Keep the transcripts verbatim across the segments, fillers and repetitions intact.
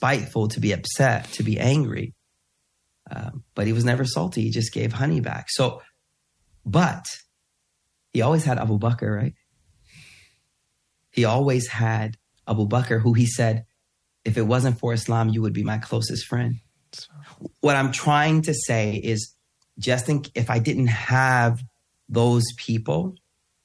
spiteful, to be upset, to be angry. Uh, but he was never salty. He just gave honey back. So, but he always had Abu Bakr, right? He always had Abu Bakr, who he said, if it wasn't for Islam, you would be my closest friend. What I'm trying to say is, just think if I didn't have those people,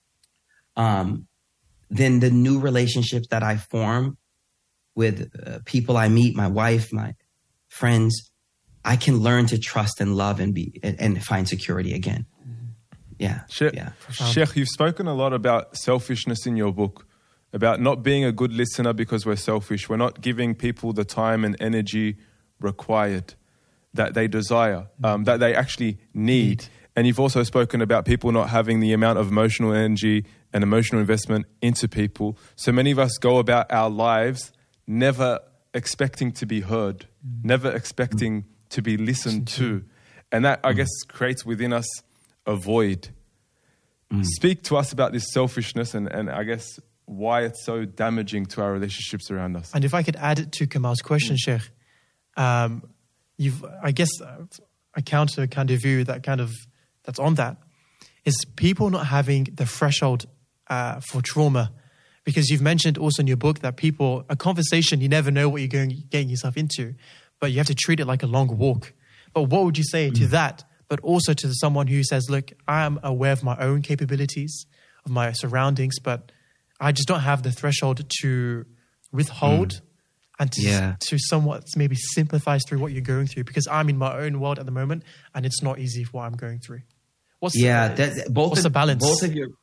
um, then the new relationships that I form with uh, people I meet, my wife, my friends, I can learn to trust and love and be and, and find security again. Yeah. Sheikh, yeah. Sheikh, you've spoken a lot about selfishness in your book, about not being a good listener because we're selfish. We're not giving people the time and energy required that they desire, um, that they actually need. And you've also spoken about people not having the amount of emotional energy and emotional investment into people. So many of us go about our lives never expecting to be heard, mm. never expecting mm. to be listened to. And that, I mm. guess, creates within us a void. Mm. Speak to us about this selfishness and, and I guess why it's so damaging to our relationships around us. And if I could add it to Kamal's question, mm. Sheikh, um, you've, I guess, uh, a counter kind of view that kind of, that's on that, is people not having the threshold uh, for trauma. Because you've mentioned also in your book that people, a conversation, you never know what you're going getting yourself into, but you have to treat it like a long walk. But what would you say mm. to that, but also to someone who says, look, I am aware of my own capabilities, of my surroundings, but I just don't have the threshold to withhold mm. and to, yeah. to somewhat maybe sympathize through what you're going through, because I'm in my own world at the moment and it's not easy for what I'm going through. What's yeah, the, that, both what's of, the balance? Both of your,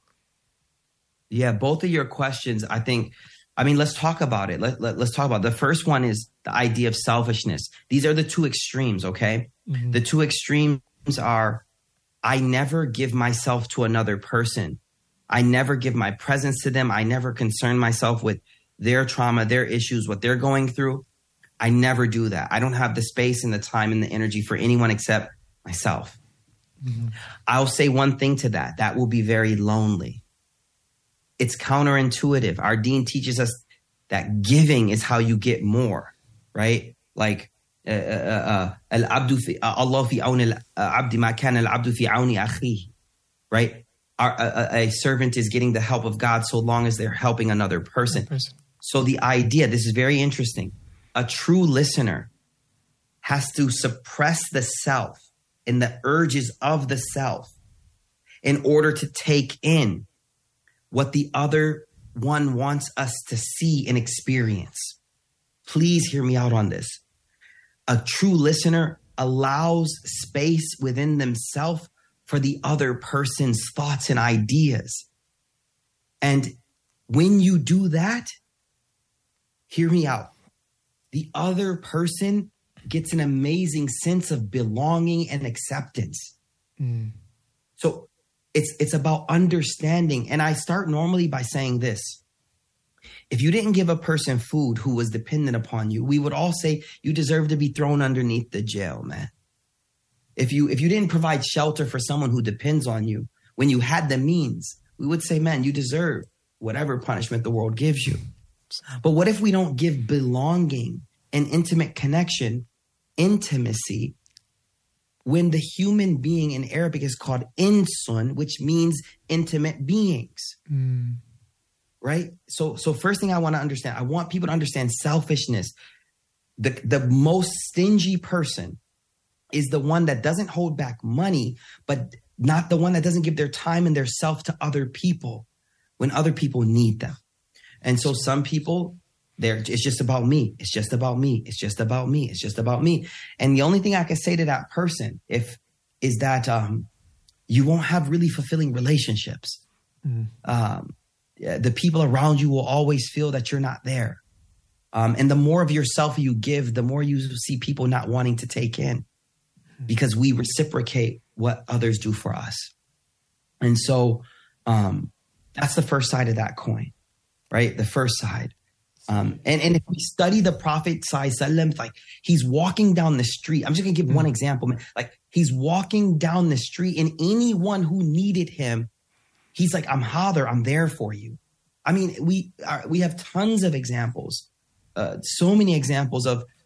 yeah, both of your questions, I think, I mean, let's talk about it. Let, let, let's talk about it. The first one is the idea of selfishness. These are the two extremes, okay? Mm-hmm. The two extremes are, I never give myself to another person. I never give my presence to them. I never concern myself with their trauma, their issues, what they're going through. I never do that. I don't have the space and the time and the energy for anyone except myself. Mm-hmm. I'll say one thing to that. That will be very lonely. It's counterintuitive. Our deen teaches us that giving is how you get more, right? Like, al-abdu fi Allah fi auni al-abdi ma kana al-abdu fi auni akhihi, right? Our, a, a servant is getting the help of God so long as they're helping another person. person. So the idea, this is very interesting. A true listener has to suppress the self and the urges of the self in order to take in what the other one wants us to see and experience. Please hear me out on this. A true listener allows space within themselves for the other person's thoughts and ideas. And when you do that, hear me out. The other person gets an amazing sense of belonging and acceptance. Mm. So it's it's about understanding. And I start normally by saying this. If you didn't give a person food who was dependent upon you, we would all say you deserve to be thrown underneath the jail, man. If you if you didn't provide shelter for someone who depends on you when you had the means, we would say, man, you deserve whatever punishment the world gives you. But what if we don't give belonging and intimate connection, intimacy, when the human being in Arabic is called insun, which means intimate beings, mm. right? So, so first thing I want to understand, I want people to understand selfishness. The, the most stingy person is the one that doesn't hold back money, but not the one that doesn't give their time and their self to other people when other people need them. And so some people, they're, it's just about me. It's just about me. It's just about me. It's just about me. And the only thing I can say to that person if is that um, you won't have really fulfilling relationships. Mm. Um, the people around you will always feel that you're not there. Um, and the more of yourself you give, the more you see people not wanting to take in, because we reciprocate what others do for us. And so um, that's the first side of that coin, right? The first side. Um, and, and if we study the Prophet ﷺ, like he's walking down the street. I'm just going to give mm-hmm. one example. Man. Like he's walking down the street and anyone who needed him, he's like, I'm Hadir, I'm there for you. I mean, we are, we have tons of examples, uh, so many examples of